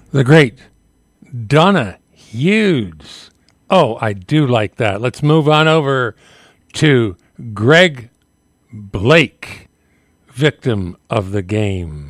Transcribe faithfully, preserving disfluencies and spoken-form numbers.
The great Donna Hughes. Oh, I do like that. Let's move on over to Greg Blake, victim of the game.